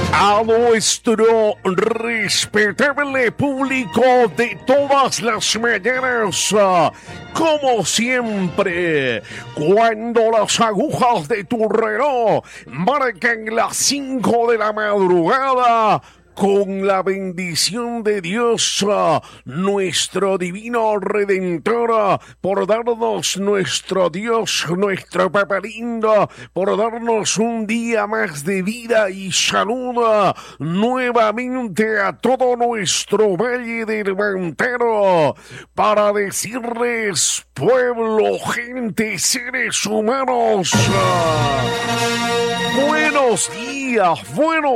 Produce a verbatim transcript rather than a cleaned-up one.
A nuestro respetable público de todas las mañanas, como siempre, cuando las agujas de tu reloj marcan las cinco de la madrugada, con la bendición de Dios, nuestro divino Redentor, por darnos nuestro Dios, nuestro Papa lindo, por darnos un día más de vida y salud, nuevamente a todo nuestro Valle del Mantaro, para decirles, pueblo, gente, seres humanos, buenos días, buenos